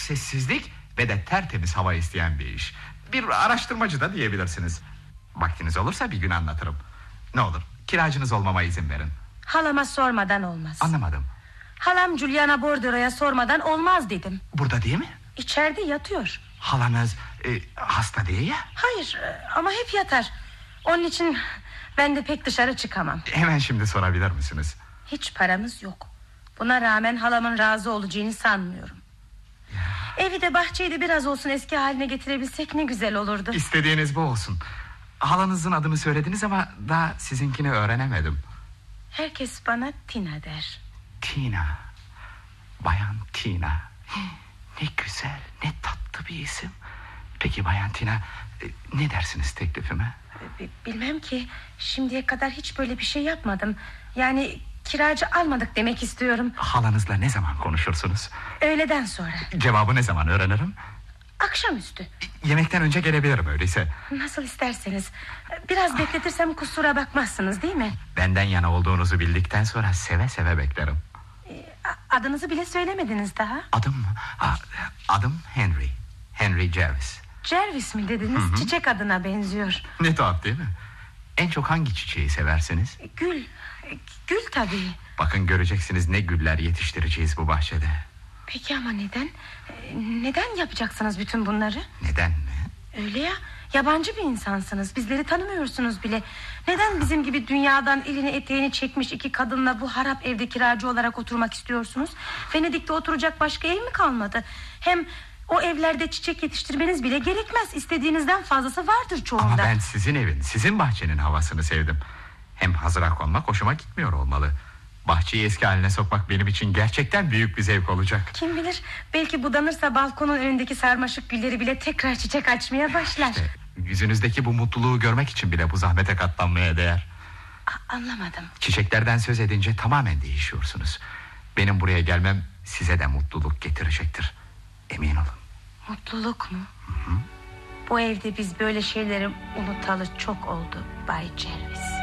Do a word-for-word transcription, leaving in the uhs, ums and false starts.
sessizlik ve de tertemiz hava isteyen bir iş. Bir araştırmacı da diyebilirsiniz. Vaktiniz olursa bir gün anlatırım. Ne olur kiracınız olmama izin verin. Halama sormadan olmaz. Anlamadım. Halam Juliana Bordero'ya sormadan olmaz dedim. Burada değil mi? İçeride yatıyor. Halanız e, hasta değil ya? Hayır ama hep yatar. Onun için ben de pek dışarı çıkamam. Hemen şimdi sorabilir misiniz? Hiç paramız yok. Buna rağmen halamın razı olacağını sanmıyorum. Ya. Evi de bahçeyi de biraz olsun eski haline getirebilsek ne güzel olurdu. İstediğiniz bu olsun. Halanızın adını söylediniz ama daha sizinkini öğrenemedim. Herkes bana Tina der. Tina. Bayan Tina. Ne güzel, ne tatlı bir isim. Peki Bayan Tina, ne dersiniz teklifime? Bilmem ki, şimdiye kadar hiç böyle bir şey yapmadım. Yani kiracı almadık demek istiyorum. Halanızla ne zaman konuşursunuz? Öğleden sonra. Cevabı ne zaman öğrenirim? Akşamüstü. Yemekten önce gelebilirim öyleyse. Nasıl isterseniz. Biraz bekletirsem kusura bakmazsınız değil mi? Benden yana olduğunuzu bildikten sonra seve seve beklerim. Adınızı bile söylemediniz daha. Adım mı? Adım Henry. Henry Jervis. Jervis mi dediniz? Hı hı. Çiçek adına benziyor. Ne tuhaf değil mi? En çok hangi çiçeği seversiniz? Gül. Gül tabii. Bakın göreceksiniz ne güller yetiştireceğiz bu bahçede. Peki ama neden? Neden yapacaksınız bütün bunları? Neden mi? Öyle ya, yabancı bir insansınız. Bizleri tanımıyorsunuz bile. Neden bizim gibi dünyadan elini eteğini çekmiş iki kadınla bu harap evde kiracı olarak oturmak istiyorsunuz? Venedik'te oturacak başka ev mi kalmadı? Hem o evlerde çiçek yetiştirmeniz bile gerekmez. İstediğinizden fazlası vardır çoğunda. Ama ben sizin evin, sizin bahçenin havasını sevdim. Hem hazıra konmak hoşuma gitmiyor olmalı. Bahçeyi eski haline sokmak benim için gerçekten büyük bir zevk olacak. Kim bilir, belki budanırsa balkonun önündeki sarmaşık gülleri bile tekrar çiçek açmaya başlar. İşte, yüzünüzdeki bu mutluluğu görmek için bile bu zahmete katlanmaya değer. A- Anlamadım. Çiçeklerden söz edince tamamen değişiyorsunuz. Benim buraya gelmem size de mutluluk getirecektir. Emin olun. Mutluluk mu? Hı hı. Bu evde biz böyle şeyleri unutalı çok oldu Bay Jervis.